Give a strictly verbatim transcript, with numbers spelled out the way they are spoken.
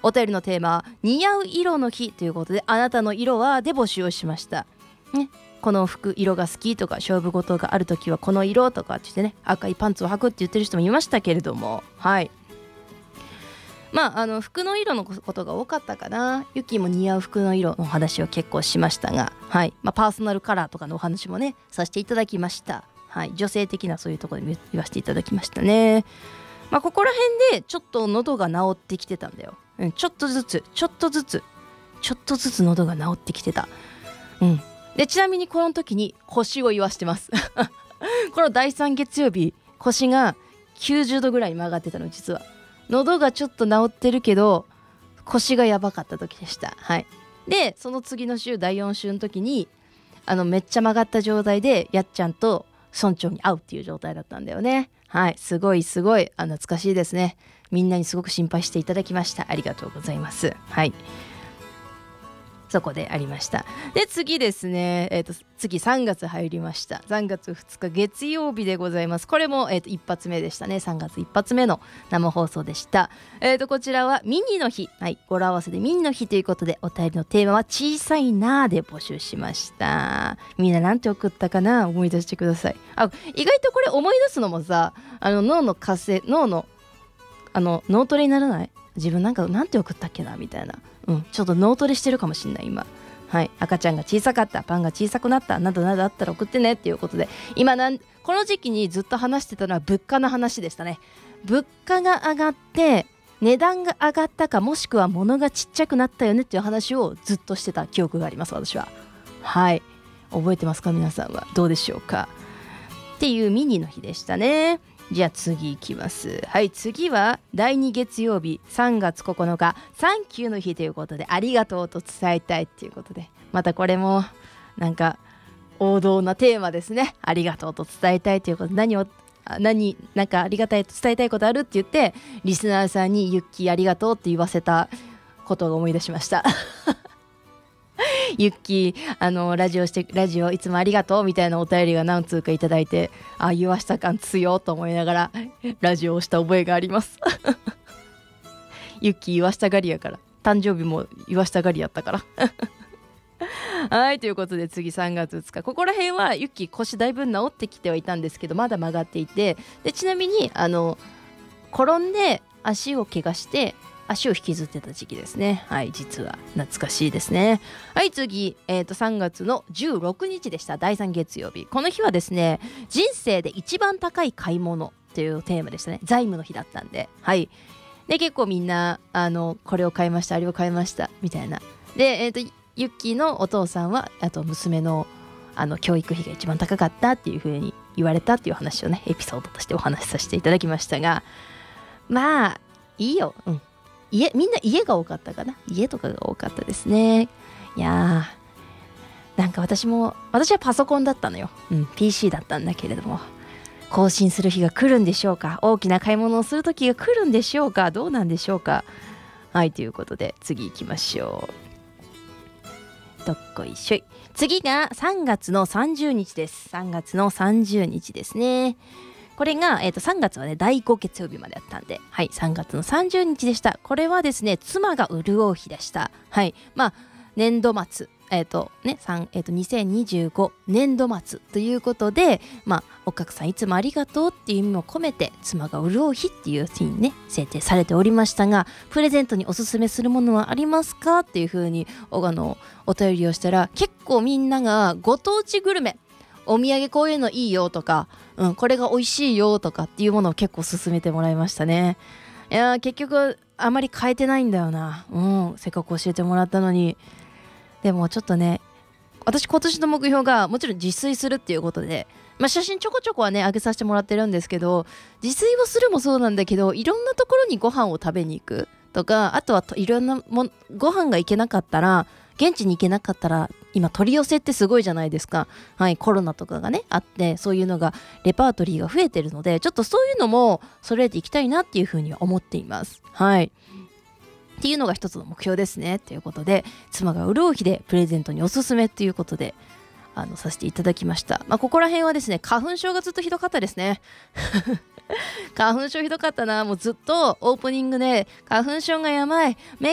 お便りのテーマは似合う色の日ということで、あなたの色はで募集をしました、ね、この服色が好きとか、勝負事があるときはこの色とかって言ってね、赤いパンツを履くって言ってる人もいましたけれども、はい、まああの服の色のことが多かったかな。ユキも似合う服の色の話を結構しましたが、はい、まあ、パーソナルカラーとかのお話もねさせていただきました。はい、女性的なそういうところで言わせていただきましたね。まあ、ここら辺でちょっと喉が治ってきてたんだよ、うん、ちょっとずつちょっとずつちょっとずつ喉が治ってきてた、うん、でちなみにこの時に腰を言わしてますこのだいさん月曜日腰がきゅうじゅうどぐらいに曲がってたの。実は喉がちょっと治ってるけど腰がやばかった時でした。はい、でその次の週だいよん週の時にあのめっちゃ曲がった状態でやっちゃんと村長に会うっていう状態だったんだよね。はい、すごいすごいあ懐かしいですね。みんなにすごく心配していただきました。ありがとうございます。はい、そこでありました。で次ですね、えー、と次さんがつ入りました。さんがつふつか月曜日でございます。これも、えー、と一発目でしたね。さんがつ一発目の生放送でした。えー、とこちらはミニの日、はい、語呂合わせでミニの日ということで、お便りのテーマは小さいなーで募集しました。みんななんて送ったかな、思い出してください。あ、意外とこれ思い出すのもさ、あの脳の活性、脳のあの脳トレにならない？自分なんかなんて送ったっけなみたいな、うん、ちょっと脳トレしてるかもしんない今。はい、赤ちゃんが小さかった、パンが小さくなったなどなどあったら送ってねっていうことで、今なんこの時期にずっと話してたのは物価の話でしたね。物価が上がって値段が上がったか、もしくは物がちっちゃくなったよねっていう話をずっとしてた記憶があります、私は。はい、覚えてますか皆さんは。どうでしょうかっていうミニの日でしたね。じゃあ次いきます。はい、次はだいに月曜日さんがつここのか、サンキューの日ということで、ありがとうと伝えたいっていうことで、またこれもなんか王道なテーマですね。ありがとうと伝えたいということで、何を何なんかありがたいと伝えたいことあるって言って、リスナーさんにユッキーありがとうって言わせたことを思い出しましたユッキーあのラジオしてラジオいつもありがとうみたいなお便りが何通かいただいて、あ、言わした感強と思いながらラジオをした覚えがありますユッキー言わしたがりやから、誕生日も言わしたがりやったからはい、ということで次さんがつふつか、ここら辺はユッキー腰だいぶ治ってきてはいたんですけど、まだ曲がっていて、でちなみにあの転んで足を怪我して足を引きずってた時期ですね。はい、実は懐かしいですね。はい、次、えーと、さんがつのじゅうろくにちでした。だいさん月曜日。この日はですね、人生で一番高い買い物というテーマでしたね。財務の日だったんで、はい。で結構みんなあのこれを買いました、あれを買いましたみたいな。で、えーと、ユッキーのお父さんはあと娘のあの教育費が一番高かったっていう風に言われたっていう話をね、エピソードとしてお話しさせていただきましたが、まあいいよ、うん。家みんな家が多かったかな。家とかが多かったですね。いやー、なんか私も私はパソコンだったのよ、うん、ピーシー だったんだけれども、更新する日が来るんでしょうか。大きな買い物をする時が来るんでしょうか。どうなんでしょうか。はい、ということで次行きましょう。どっこいしょい。次がさんがつのさんじゅうにちです。さんがつのさんじゅうにちですね。これが、えーと、さんがつはねだいご月曜日まであったんで、はい、さんがつのさんじゅうにちでした。これはですね、妻が潤う日でした。はい、まあ年度末、えっ、ー、とね、えーとにせんにじゅうご年度末ということで、まあお客さんいつもありがとうっていう意味を込めて、妻が潤う日っていう日にね制定されておりましたが、プレゼントにおすすめするものはありますかっていう風にあのお便りをしたら、結構みんながご当地グルメ、お土産こういうのいいよとか、うん、これが美味しいよとかっていうものを結構勧めてもらいましたね。いや結局あまり変えてないんだよな、うん、せっかく教えてもらったのに。でもちょっとね、私今年の目標がもちろん自炊するっていうことで、まあ、写真ちょこちょこはね上げさせてもらってるんですけど、自炊をするもそうなんだけど、いろんなところにご飯を食べに行くとか、あとはいろんなもご飯が行けなかったら、現地に行けなかったら、今取り寄せってすごいじゃないですか。はい、コロナとかがねあって、そういうのがレパートリーが増えてるので、ちょっとそういうのも揃えていきたいなっていうふうには思っています。はい、っていうのが一つの目標ですね。ということで、妻が潤う日でプレゼントにおすすめっていうことであのさせていただきました。まあ、ここら辺はですね、花粉症がずっとひどかったですね花粉症ひどかったな。もうずっとオープニングで花粉症がやばい、目